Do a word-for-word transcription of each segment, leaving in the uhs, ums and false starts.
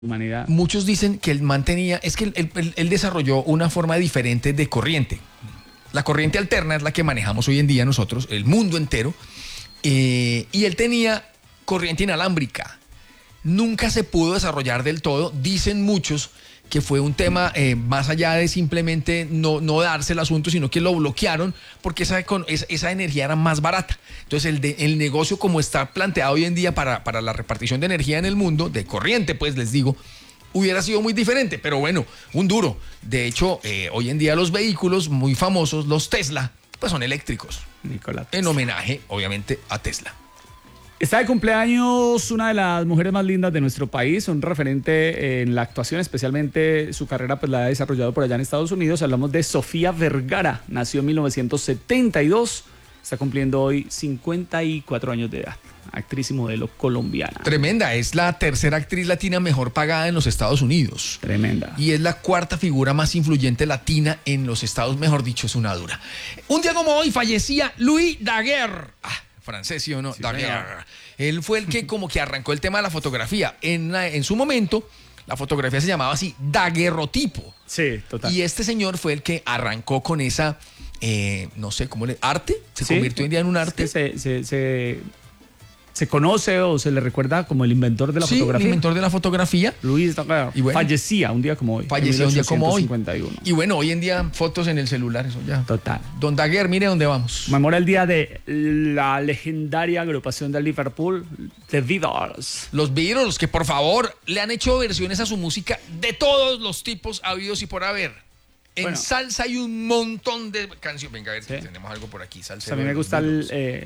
humanidad. Muchos dicen que él mantenía, es que él, él, él desarrolló una forma diferente de corriente. La corriente alterna es la que manejamos hoy en día nosotros, el mundo entero, eh, y él tenía corriente inalámbrica. Nunca se pudo desarrollar del todo, dicen muchos que fue un tema eh, más allá de simplemente no, no darse el asunto, sino que lo bloquearon porque esa, esa, esa energía era más barata. Entonces el, de, el negocio como está planteado hoy en día para, para la repartición de energía en el mundo, de corriente pues les digo, hubiera sido muy diferente, pero bueno, un duro. De hecho, eh, hoy en día los vehículos muy famosos, los Tesla, pues son eléctricos. Nikola Tesla. En homenaje, obviamente, a Tesla. Está de cumpleaños una de las mujeres más lindas de nuestro país, un referente en la actuación, especialmente su carrera pues la ha desarrollado por allá en Estados Unidos. Hablamos de Sofía Vergara, nació en mil novecientos setenta y dos, está cumpliendo hoy cincuenta y cuatro años de edad, actriz y modelo colombiana. Tremenda, es la tercera actriz latina mejor pagada en los Estados Unidos. Tremenda. Y es la cuarta figura más influyente latina en los Estados, mejor dicho, es una dura. Un día como hoy fallecía Louis Daguerre. Ah, francés, ¿sí o no? Sí, Daguerre. Él fue el que como que arrancó el tema de la fotografía. En, la, en su momento, la fotografía se llamaba así, daguerrotipo. Sí, total. Y este señor fue el que arrancó con esa, eh, no sé, ¿cómo le...? ¿Arte? Se sí, convirtió hoy en día en un arte. Es que se, se, se, se conoce o se le recuerda como el inventor de la sí, fotografía. el inventor de la fotografía. Louis Daguerre. Y bueno, fallecía un día como hoy. Falleció un día como hoy. mil ochocientos cincuenta y uno. Y bueno, hoy en día fotos en el celular, eso ya. Total. Don Daguerre, mire dónde vamos. Memora el día de la legendaria agrupación de Liverpool, The Beatles. Los Beatles, que por favor le han hecho versiones a su música de todos los tipos habidos y por haber. En bueno, salsa hay un montón de canciones. Venga, a ver ¿sí? si tenemos algo por aquí. Salsa. A mí me gusta el, eh,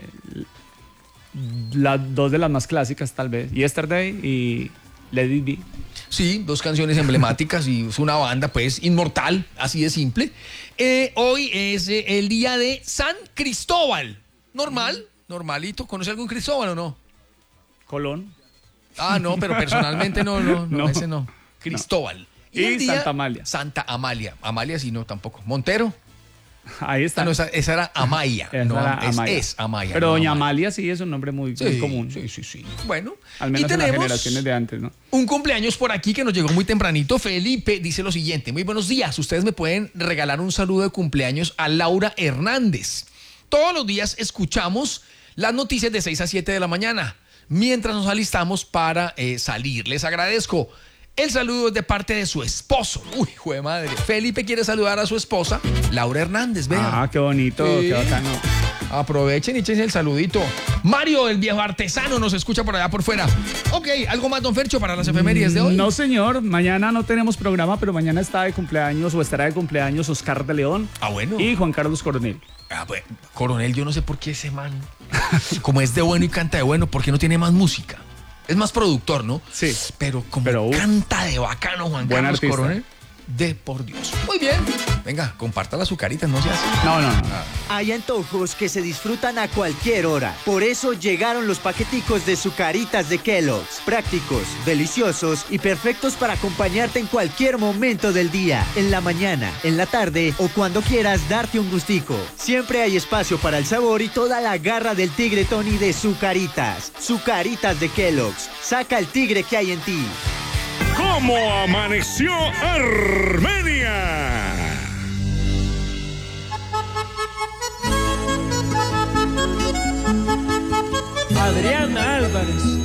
las dos de las más clásicas, tal vez. Yesterday y Let It Be. Sí, dos canciones emblemáticas y es una banda pues inmortal, así de simple. Eh, hoy es eh, el día de San Cristóbal. Normal, normalito. ¿Conoce algún Cristóbal o no? Colón. Ah, no, pero personalmente no, no, no, No. ese no. Cristóbal. No. Y, y día, Santa Amalia. Santa Amalia. Amalia sí, no, tampoco. Montero. Ahí está. Ah, no, esa, esa era Amaya. Esa no, era es, Amaya. es Amaya. Pero no doña Amaya. Amalia sí es un nombre muy, Sí, muy común. Sí, sí, sí. Bueno, al menos y en las tenemos generaciones de antes, ¿no? un cumpleaños por aquí que nos llegó muy tempranito. Felipe dice lo siguiente: muy buenos días. Ustedes me pueden regalar un saludo de cumpleaños a Laura Hernández. Todos los días escuchamos las noticias de seis a siete de la mañana mientras nos alistamos para eh, salir. Les agradezco. El saludo es de parte de su esposo. Uy, hijo de madre. Felipe quiere saludar a su esposa, Laura Hernández. Vean. Ah, qué bonito, Sí. qué bacano. Aprovechen y échense el saludito. Mario, el viejo artesano, nos escucha por allá por fuera. Ok, ¿algo más, don Fercho, para las efemérides de hoy? No, señor. Mañana no tenemos programa, pero mañana está de cumpleaños o estará de cumpleaños Oscar de León. Ah, bueno. Y Juan Carlos Coronel. Ah, bueno. Coronel, yo no sé por qué ese man, como es de bueno y canta de bueno, ¿por qué no tiene más música? Es más productor, ¿no? Sí. Pero como Pero, uf, canta de bacano Juan buen Carlos artista. Coronel, de por Dios. Muy bien. Venga, comparta las azucaritas, no se hace. No, no, no. Hay antojos que se disfrutan a cualquier hora. Por eso llegaron los paqueticos de Zucaritas de Kellogg's. Prácticos, deliciosos y perfectos para acompañarte en cualquier momento del día. En la mañana, en la tarde o cuando quieras darte un gustico. Siempre hay espacio para el sabor y toda la garra del tigre Tony de Zucaritas. Zucaritas de Kellogg's. Saca el tigre que hay en ti. ¿Cómo amaneció Armenia? Adriana Álvarez